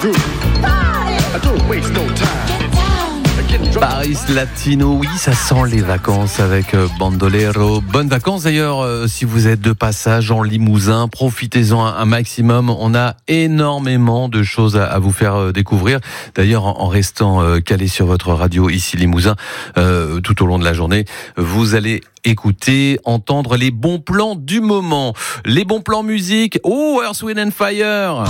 Paris Latino, oui, ça sent les vacances avec Bandolero. Bonnes vacances d'ailleurs, si vous êtes de passage en Limousin, profitez-en un maximum. On a énormément de choses à vous faire découvrir. D'ailleurs, en restant calé sur votre radio ici Limousin, tout au long de la journée, vous allez écouter, entendre les bons plans du moment. Les bons plans musique. Oh, Earth, Wind and Fire.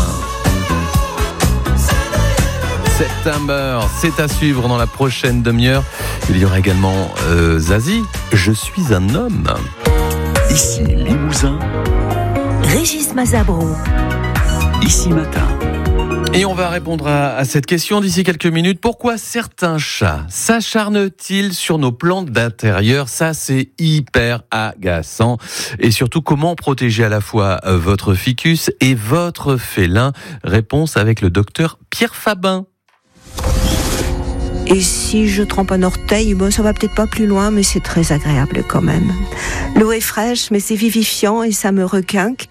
September, c'est à suivre dans la prochaine demi-heure. Il y aura également Zazie, Je suis un homme. Ici Limousin, Régis Mazabro. Ici Matin. Et on va répondre à cette question d'ici quelques minutes. Pourquoi certains chats s'acharnent-ils sur nos plantes d'intérieur ? Ça, c'est hyper agaçant. Et surtout, comment protéger à la fois votre ficus et votre félin ? Réponse avec le docteur Pierre Fabin. Et si je trempe un orteil, bon, ça va peut-être pas plus loin, mais c'est très agréable quand même. L'eau est fraîche, mais c'est vivifiant et ça me requinque.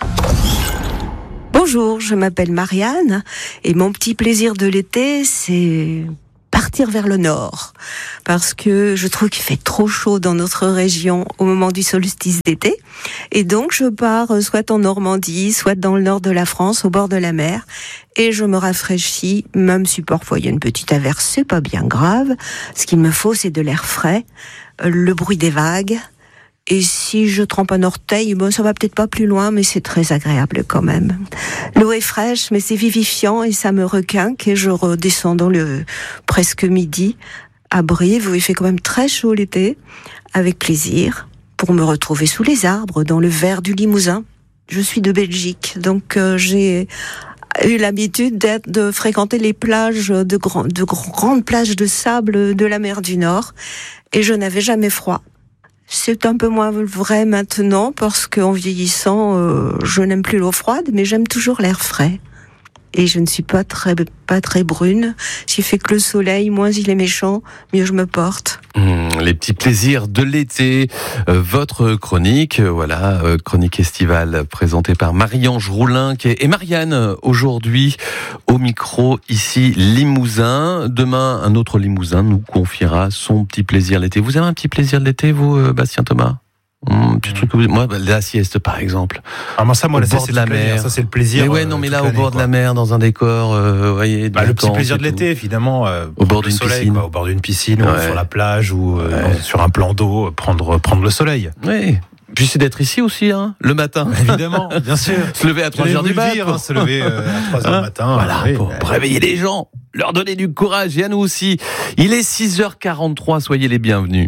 Bonjour, je m'appelle Marianne et mon petit plaisir de l'été, c'est partir vers le nord. Parce que je trouve qu'il fait trop chaud dans notre région au moment du solstice d'été. Et donc je pars soit en Normandie, soit dans le nord de la France, au bord de la mer. Et je me rafraîchis, même si parfois il y a une petite averse, c'est pas bien grave. Ce qu'il me faut, c'est de l'air frais, le bruit des vagues. Et si je trempe un orteil, bon, ça va peut-être pas plus loin, mais c'est très agréable quand même. L'eau est fraîche, mais c'est vivifiant et ça me requinque. Et je redescends dans le presque midi à Brive, où il fait quand même très chaud l'été, avec plaisir, pour me retrouver sous les arbres, dans le vert du Limousin. Je suis de Belgique, donc j'ai eu l'habitude de fréquenter les plages, de grandes plages de sable de la mer du Nord, et je n'avais jamais froid. C'est un peu moins vrai maintenant parce qu'en vieillissant, je n'aime plus l'eau froide, mais j'aime toujours l'air frais. Et je ne suis pas très brune. S'il fait que le soleil, moins il est méchant, mieux je me porte. Les petits plaisirs de l'été. Votre chronique, chronique estivale présentée par Marie-Ange Roulin et Marianne aujourd'hui au micro ici Limousin. Demain, un autre Limousin nous confiera son petit plaisir de l'été. Vous avez un petit plaisir de l'été, vous, Bastien Thomas ? Petit truc que moi, la sieste par exemple. Ah, moi, la sieste, c'est de la mer. Ça, c'est le plaisir. Mais ouais, non, mais là, au bord de la mer, dans un décor, voyez. Le petit plaisir de l'été, évidemment. Au bord d'une piscine. Au bord d'une piscine, ou sur la plage, ou sur un plan d'eau, prendre le soleil. Oui. Puis c'est d'être ici aussi, le matin. Évidemment, bien sûr. Se lever à 3h du matin. Se lever à 3h du matin. Voilà, pour réveiller les gens, leur donner du courage, et à nous aussi. Il est 6h43, soyez les bienvenus.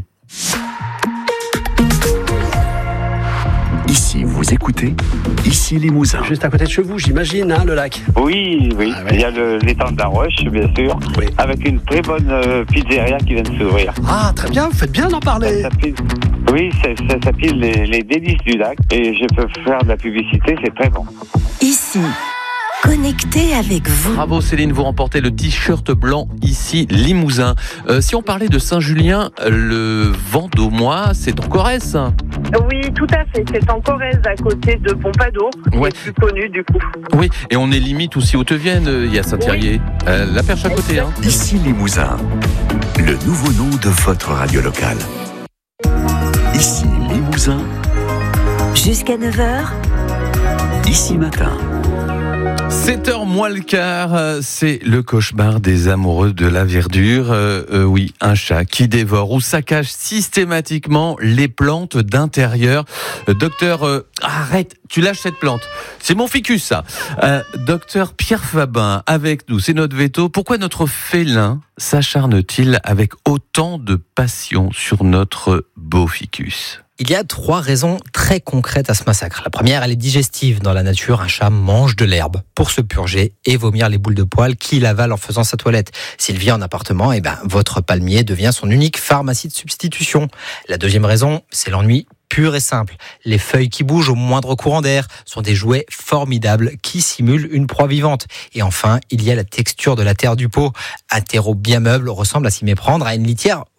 Ici, vous écoutez, ici Limousin. Juste à côté de chez vous, j'imagine, le lac. Oui. Il y a l'étang de la Roche, bien sûr, avec une très bonne pizzeria qui vient de s'ouvrir. Ah, très bien, vous faites bien d'en parler. Ça s'appelle les délices du lac, et je peux faire de la publicité, c'est très bon. Ici, connecté avec vous. Bravo Céline, vous remportez le t-shirt blanc ici Limousin. Si on parlait de Saint-Julien, le Vendômois, c'est en Corrèze. Oui, tout à fait. C'est en Corrèze, à côté de Pompadour, qui est plus connu du coup. Oui, et on est limite aussi Haute-Vienne, il y a Saint-Thierry. La Perche à côté. Ici Limousin, le nouveau nom de votre radio locale. Ici Limousin. Jusqu'à 9h. Ici Matin. 7h moins le quart, c'est le cauchemar des amoureux de la verdure. Oui, un chat qui dévore ou saccage systématiquement les plantes d'intérieur. Docteur, arrête, tu lâches cette plante. C'est mon ficus, ça. Docteur Pierre Fabin, avec nous, c'est notre veto. Pourquoi notre félin s'acharne-t-il avec autant de passion sur notre beau ficus ? Il y a 3 raisons très concrètes à ce massacre. La première, elle est digestive. Dans la nature, un chat mange de l'herbe pour se purger et vomir les boules de poils qu'il avale en faisant sa toilette. S'il vit en appartement, votre palmier devient son unique pharmacie de substitution. La deuxième raison, c'est l'ennui pur et simple. Les feuilles qui bougent au moindre courant d'air sont des jouets formidables qui simulent une proie vivante. Et enfin, il y a la texture de la terre du pot. Un terreau bien meuble ressemble à s'y méprendre à une litière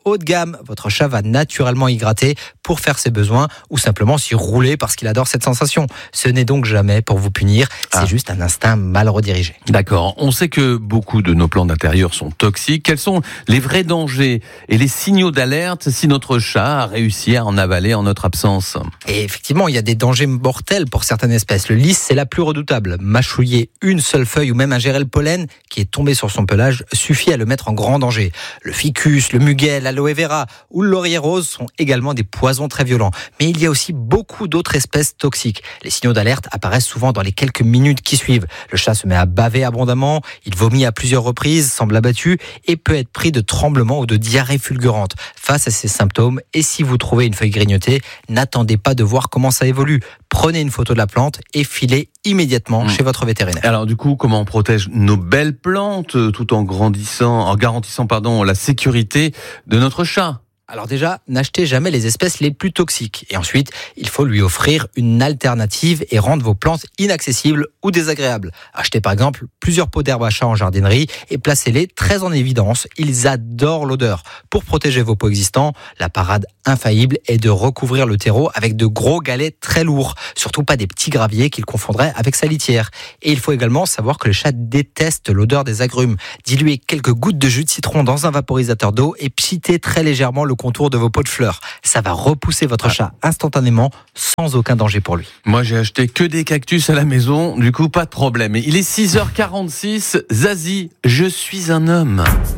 haut de gamme. Votre chat va naturellement y gratter pour faire ses besoins ou simplement s'y rouler parce qu'il adore cette sensation. Ce n'est donc jamais pour vous punir, c'est juste un instinct mal redirigé. D'accord. On sait que beaucoup de nos plantes d'intérieur sont toxiques. Quels sont les vrais dangers et les signaux d'alerte si notre chat a réussi à en avaler en notre absence? Et effectivement, il y a des dangers mortels pour certaines espèces. Le lys, c'est la plus redoutable. Mâchouiller une seule feuille ou même ingérer le pollen qui est tombé sur son pelage suffit à le mettre en grand danger. Le ficus, le muguet, l'aloe vera ou le laurier rose sont également des poisons très violents. Mais il y a aussi beaucoup d'autres espèces toxiques. Les signaux d'alerte apparaissent souvent dans les quelques minutes qui suivent. Le chat se met à baver abondamment, il vomit à plusieurs reprises, semble abattu et peut être pris de tremblements ou de diarrhée fulgurante. Face à ces symptômes, et si vous trouvez une feuille grignotée, n'attendez pas de voir comment ça évolue. Prenez une photo de la plante et filez immédiatement chez votre vétérinaire. Alors du coup, comment on protège nos belles plantes tout en garantissant la sécurité de notre chat? Alors déjà, n'achetez jamais les espèces les plus toxiques. Et ensuite, il faut lui offrir une alternative et rendre vos plantes inaccessibles ou désagréables. Achetez par exemple plusieurs pots d'herbe à chat en jardinerie et placez-les très en évidence. Ils adorent l'odeur. Pour protéger vos pots existants, la parade infaillible est de recouvrir le terreau avec de gros galets très lourds. Surtout pas des petits graviers qu'il confondrait avec sa litière. Et il faut également savoir que les chats détestent l'odeur des agrumes. Diluez quelques gouttes de jus de citron dans un vaporisateur d'eau et pchitez très légèrement le contour de vos pots de fleurs. Ça va repousser votre chat instantanément sans aucun danger pour lui. Moi, j'ai acheté que des cactus à la maison, du coup, pas de problème. Il est 6h46, Zazie, je suis un homme.